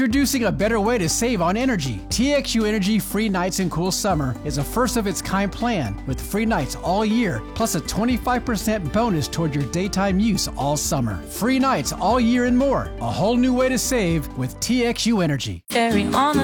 Introducing a better way to save on energy. TXU Energy Free Nights and Cool Summer is a first-of-its-kind plan with free nights all year, plus a 25% bonus toward your daytime use all summer. Free nights all year and more. A whole new way to save with TXU Energy. Carry on.